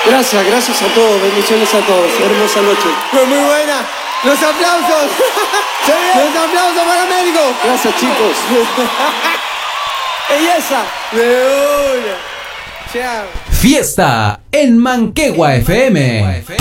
Gracias a todos, bendiciones a todos. Hermosa noche. Fue muy buena. ¡Los aplausos! ¡Los aplausos para Américo! Gracias, chicos. ¡Belleza! ¡De una! Chao. Fiesta en Manquehue FM.